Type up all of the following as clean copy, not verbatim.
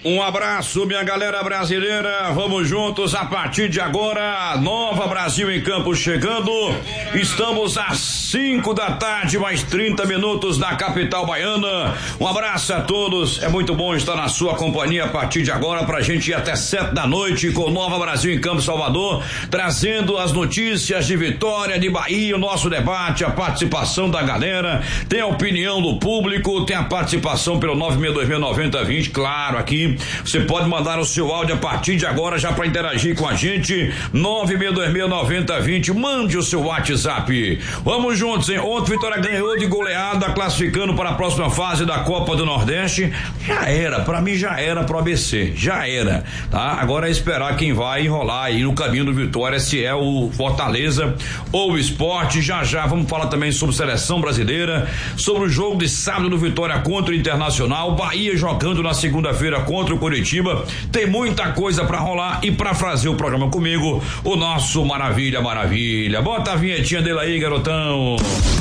Um abraço, minha galera brasileira, vamos juntos a partir de agora, Nova Brasil em Campo chegando, estamos às 5 da tarde, mais 30 minutos na capital baiana. Um abraço a todos, é muito bom estar na sua companhia a partir de agora, pra gente ir até 7 da noite com Nova Brasil em Campo Salvador, trazendo as notícias de Vitória, de Bahia, o nosso debate, a participação da galera, tem a opinião do público, tem a participação pelo 962.090-20, claro, aqui você pode mandar o seu áudio a partir de agora já para interagir com a gente, 962.090-20, mande o seu WhatsApp. Vamos juntos, hein? Ontem Vitória ganhou de goleada, classificando para a próxima fase da Copa do Nordeste. Já era, para mim já era pro ABC, já era, tá? Agora é esperar quem vai enrolar aí no caminho do Vitória, se é o Fortaleza ou o Sport. Já vamos falar também sobre seleção brasileira, sobre o jogo de sábado do Vitória contra o Internacional, Bahia jogando na segunda-feira contra o Curitiba. Tem muita coisa pra rolar e pra fazer o programa comigo, o nosso Maravilha. Bota a vinhetinha dele aí, garotão.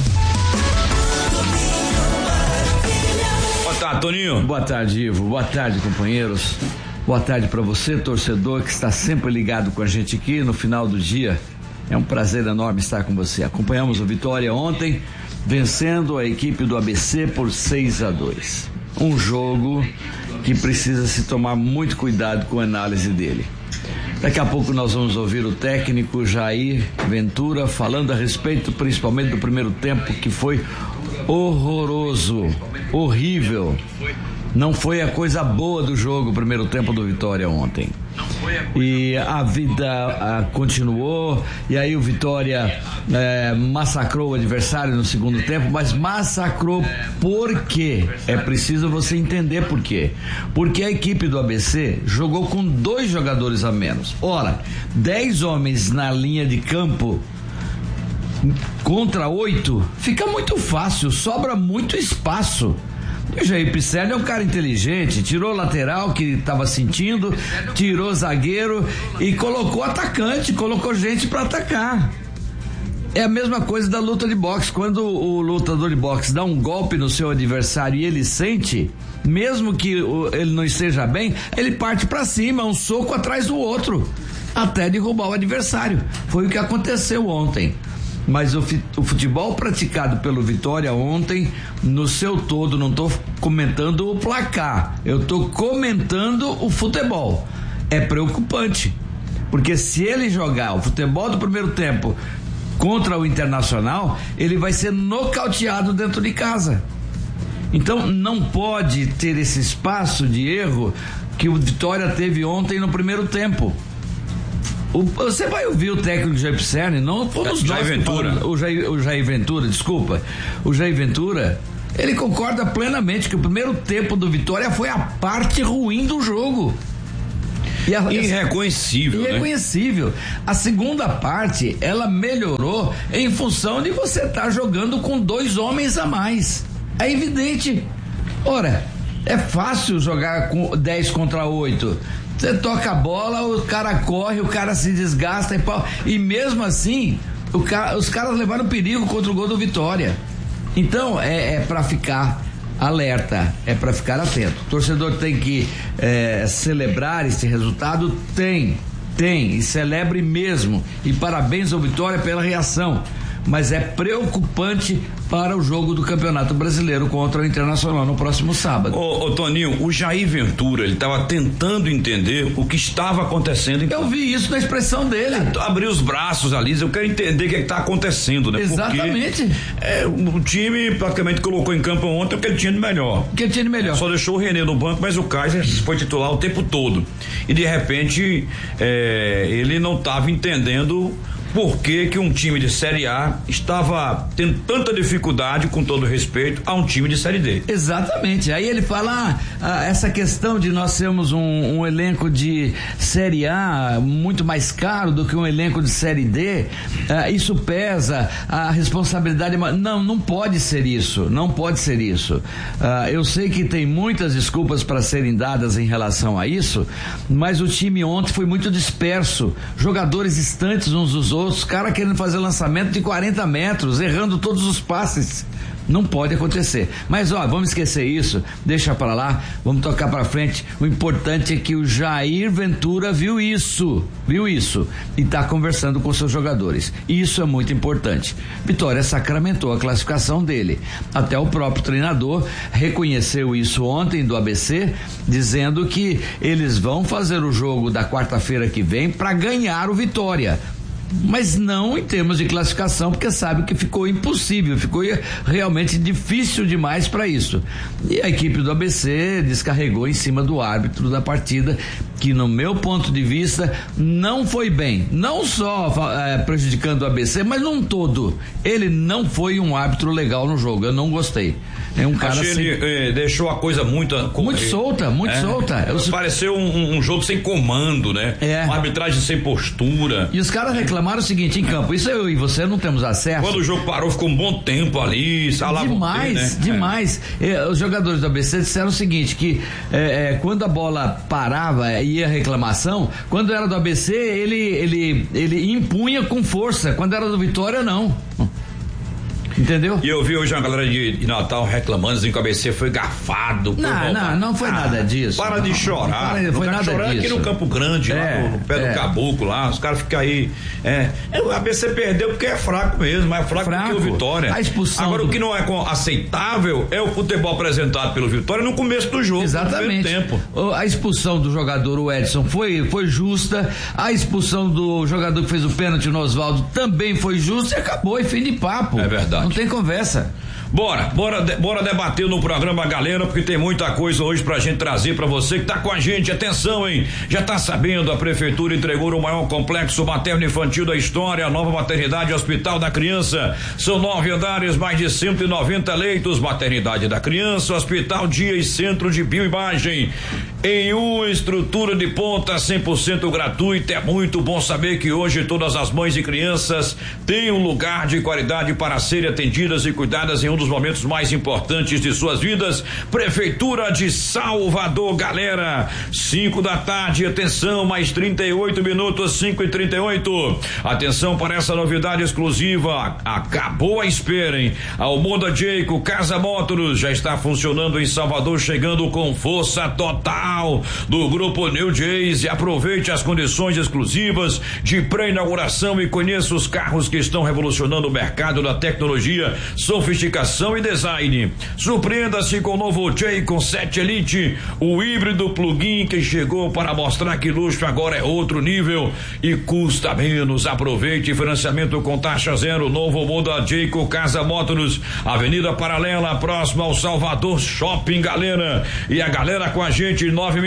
Boa tarde, Toninho. Boa tarde, Ivo. Boa tarde, companheiros. Boa tarde pra você, torcedor, que está sempre ligado com a gente aqui no final do dia. É um prazer enorme estar com você. Acompanhamos o Vitória ontem, vencendo a equipe do ABC por 6-2. Um jogo que precisa se tomar muito cuidado com a análise dele. Daqui a pouco nós vamos ouvir o técnico Jair Ventura falando a respeito principalmente do primeiro tempo, que foi horroroso, horrível. Não foi a coisa boa do jogo o primeiro tempo do Vitória ontem. E a vida continuou, e aí o Vitória massacrou o adversário no segundo tempo, mas massacrou por quê? É preciso você entender por quê. Porque a equipe do ABC jogou com 2 jogadores a menos. Ora, 10 homens na linha de campo contra 8, fica muito fácil, sobra muito espaço. O Jair Pisserni é um cara inteligente, tirou o lateral que estava sentindo, tirou zagueiro e colocou atacante, colocou gente para atacar. É a mesma coisa da luta de boxe. Quando o lutador de boxe dá um golpe no seu adversário e ele sente, mesmo que ele não esteja bem, ele parte para cima, um soco atrás do outro, até derrubar o adversário. Foi o que aconteceu ontem. Mas o futebol praticado pelo Vitória ontem, no seu todo, não estou comentando o placar, eu estou comentando o futebol. É preocupante, porque se ele jogar o futebol do primeiro tempo contra o Internacional, ele vai ser nocauteado dentro de casa. Então não pode ter esse espaço de erro que o Vitória teve ontem no primeiro tempo. Você vai ouvir o técnico Jair Pisserni, não fomos nós. O Jair Ventura, desculpa. O Jair Ventura, ele concorda plenamente que o primeiro tempo do Vitória foi a parte ruim do jogo. Irreconhecível. A segunda parte, ela melhorou em função de você estar jogando com 2 homens a mais. É evidente. Ora, é fácil jogar com 10 contra 8. Você toca a bola, o cara corre, o cara se desgasta e mesmo assim os caras levaram perigo contra o gol do Vitória. Então é para ficar alerta, é para ficar atento. O torcedor tem que celebrar esse resultado, tem e celebre mesmo, e parabéns ao Vitória pela reação, mas é preocupante para o jogo do Campeonato Brasileiro contra o Internacional no próximo sábado. Ô Toninho, o Jair Ventura, ele estava tentando entender o que estava acontecendo. Eu vi isso na expressão dele. Abriu os braços ali, eu quero entender o que está acontecendo, né? Exatamente. Porque o time praticamente colocou em campo ontem o que ele tinha de melhor. Só deixou o René no banco, mas o Kaiser foi titular o tempo todo. E de repente, ele não estava entendendo por que um time de Série A estava tendo tanta dificuldade, com todo respeito, a um time de Série D. Exatamente. Aí ele fala, essa questão de nós sermos um elenco de Série A muito mais caro do que um elenco de Série D, isso pesa, a responsabilidade... Não pode ser isso, eu sei que tem muitas desculpas para serem dadas em relação a isso, mas o time ontem foi muito disperso, jogadores distantes uns dos outros, os caras querendo fazer lançamento de 40 metros, errando todos os passes. Não pode acontecer. Mas vamos esquecer isso, deixa pra lá, vamos tocar pra frente. O importante é que o Jair Ventura viu isso e tá conversando com seus jogadores. Isso é muito importante. Vitória sacramentou a classificação dele. Até o próprio treinador reconheceu isso ontem do ABC, dizendo que eles vão fazer o jogo da quarta-feira que vem para ganhar o Vitória. Mas não em termos de classificação, porque sabe que ficou impossível, ficou realmente difícil demais para isso. E a equipe do ABC descarregou em cima do árbitro da partida, que no meu ponto de vista não foi bem, não só prejudicando o ABC, mas num todo. Ele não foi um árbitro legal no jogo, eu não gostei. É um cara ele deixou a coisa muito solta. Pareceu um jogo sem comando, né? Uma arbitragem sem postura. E os caras reclamaram o seguinte em campo, isso eu e você não temos acesso. Quando o jogo parou, ficou um bom tempo ali, demais. Os jogadores do ABC disseram o seguinte, que quando a bola parava e ia reclamação, quando era do ABC ele impunha com força, quando era do Vitória não. Entendeu? E eu vi hoje uma galera de Natal reclamando, dizendo que o ABC foi garfado. Não foi nada disso. Para de chorar. Não foi nada disso. Aqui no Campo Grande, lá no pé do Caboclo, lá, os caras ficam aí. O ABC perdeu porque é fraco mesmo, mas é fraco porque o Vitória. A expulsão. Agora, o que não é aceitável é o futebol apresentado pelo Vitória no começo do jogo. Exatamente. Tempo. A expulsão do jogador, o Edson, foi justa. A expulsão do jogador que fez o pênalti no Oswaldo também foi justa e acabou, e fim de papo. É verdade. Não tem conversa. Bora debater no programa, galera, porque tem muita coisa hoje pra gente trazer pra você que tá com a gente. Atenção, hein? Já tá sabendo, a prefeitura entregou o maior complexo materno-infantil da história, a nova maternidade e hospital da criança. São 9 andares, mais de 190 leitos, maternidade da criança, hospital dia e centro de bioimagem. Em uma estrutura de ponta 100% gratuita. É muito bom saber que hoje todas as mães e crianças têm um lugar de qualidade para serem atendidas e cuidadas em um dos momentos mais importantes de suas vidas. Prefeitura de Salvador, galera, 5 da tarde, atenção, mais 38 minutos, 5:38. Atenção para essa novidade exclusiva, acabou a espera, hein? A Almoda Jayco Casa Motors já está funcionando em Salvador, chegando com força total do grupo New Jays, e aproveite as condições exclusivas de pré-inauguração e conheça os carros que estão revolucionando o mercado da tecnologia, sofisticação e design. Surpreenda-se com o novo Jayco 7 Elite, o híbrido plug-in que chegou para mostrar que luxo agora é outro nível e custa menos. Aproveite financiamento com taxa zero, novo Moda Jayco Casa Motors, Avenida Paralela, próximo ao Salvador Shopping, galera. E a galera com a gente,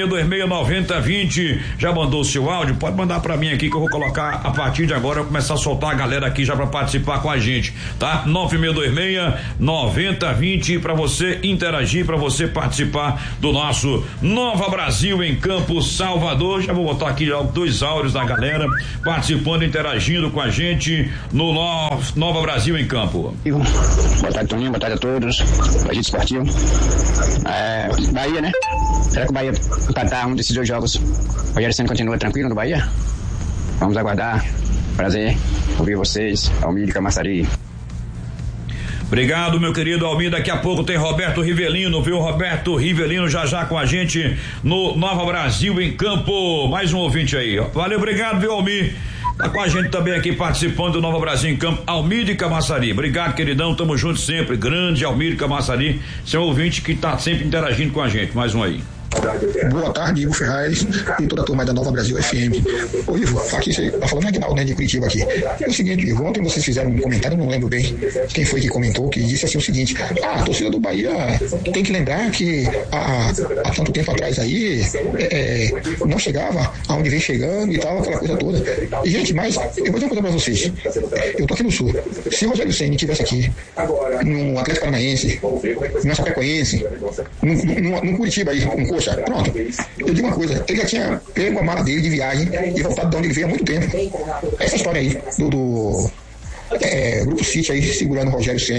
96269020, já mandou o seu áudio? Pode mandar pra mim aqui que eu vou colocar a partir de agora, eu vou começar a soltar a galera aqui já pra participar com a gente, tá? 96269020 pra você interagir, pra você participar do nosso Nova Brasil em Campo Salvador. Já vou botar aqui 2 áudios da galera participando, interagindo com a gente no Nova Brasil em Campo. Boa tarde, Toninho, boa tarde a todos. A gente partiu. Bahia, né? Será que o Bahia empatar um desses 2 jogos? O Rogério Ceni continua tranquilo no Bahia? Vamos aguardar. Prazer ouvir vocês, Almir Camaçari. Obrigado, meu querido Almir. Daqui a pouco tem Roberto Rivelino, viu? Roberto Rivelino já com a gente no Nova Brasil em Campo. Mais um ouvinte aí. Valeu, obrigado, viu, Almir? Tá com a gente também aqui participando do Nova Brasil em Campo, Almir de Camaçari. Obrigado, queridão, tamo junto sempre. Grande Almir de Camaçari, seu ouvinte que tá sempre interagindo com a gente. Mais um aí. Boa tarde, Ivo Ferraz e toda a turma da Nova Brasil FM. Ô Ivo, aqui você tá falando Aguinaldo, né, de Curitiba aqui. É o seguinte, Ivo, ontem vocês fizeram um comentário, não lembro bem quem foi que comentou, que disse assim o seguinte: a torcida do Bahia tem que lembrar que há tanto tempo atrás aí não chegava aonde vem chegando e tal, aquela coisa toda. E gente, mas eu vou dizer uma coisa pra vocês, eu tô aqui no Sul, se o Rogério Ceni estivesse aqui no Atlético Paranaense, no Chapecoense, no Curitiba aí, com Coxa, pronto, eu digo uma coisa, ele já tinha pego a mala dele de viagem e voltado de onde ele veio há muito tempo. Essa história aí do Grupo City aí segurando o Rogério Ceni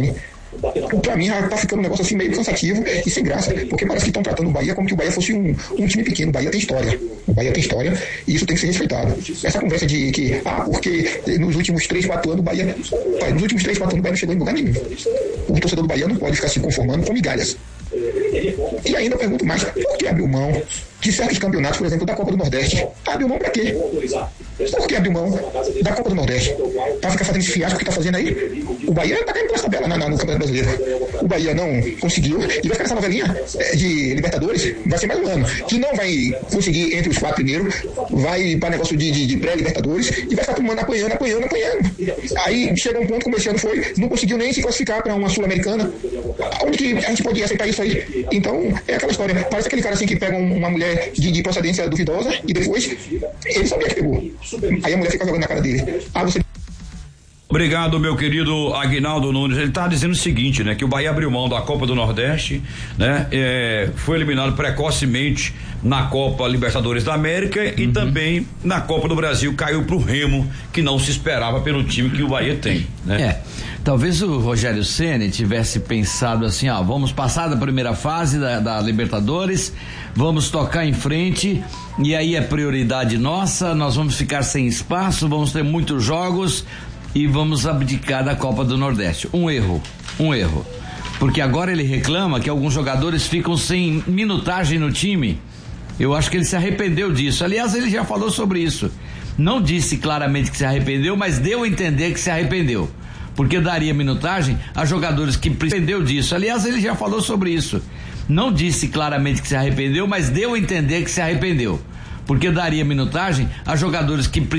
Pra mim já tá ficando um negócio assim meio cansativo e sem graça, porque parece que estão tratando o Bahia como que o Bahia fosse um time pequeno. O Bahia tem história. O Bahia tem história e isso tem que ser respeitado. Essa conversa de que, porque nos últimos 3-4 anos o Bahia. Nos últimos 3-4 anos o Bahia não chegou em lugar nenhum. O torcedor do Bahia não pode ficar se conformando com migalhas. E ainda eu pergunto mais, por que abriu mão de certos campeonatos, por exemplo, da Copa do Nordeste? Abriu mão pra quê? Por que abriu mão da Copa do Nordeste? Pra ficar fazendo esse fiasco que tá fazendo aí? O Bahia tá caindo pela tabela no Campeonato Brasileiro. O Bahia não conseguiu e vai ficar nessa novelinha de Libertadores, vai ser mais um ano. Que não vai conseguir entre os 4 primeiros, vai pra negócio de pré-Libertadores e vai ficar tomando apanhando. Aí chega um ponto, como esse ano foi, não conseguiu nem se classificar pra uma Sul-Americana. Onde que a gente podia aceitar isso aí? Então, é aquela história. Parece aquele cara assim que pega uma mulher de procedência duvidosa e depois ele sabia que pegou. Aí a mulher fica jogando na cara dele. Você... Obrigado, meu querido Aguinaldo Nunes. Ele tá dizendo o seguinte, né? Que o Bahia abriu mão da Copa do Nordeste, né? Foi eliminado precocemente na Copa Libertadores da América e também na Copa do Brasil caiu pro Remo, que não se esperava pelo time que o Bahia tem, né? Talvez o Rogério Ceni tivesse pensado assim, vamos passar da primeira fase da Libertadores, vamos tocar em frente e aí é prioridade nossa, nós vamos ficar sem espaço, vamos ter muitos jogos e vamos abdicar da Copa do Nordeste. Um erro. Porque agora ele reclama que alguns jogadores ficam sem minutagem no time. Eu acho que ele se arrependeu disso. Aliás, ele já falou sobre isso. Não disse claramente que se arrependeu, mas deu a entender que se arrependeu. Porque daria minutagem a jogadores que precisam disso. Aliás, ele já falou sobre isso. Não disse claramente que se arrependeu, mas deu a entender que se arrependeu. Porque daria minutagem a jogadores que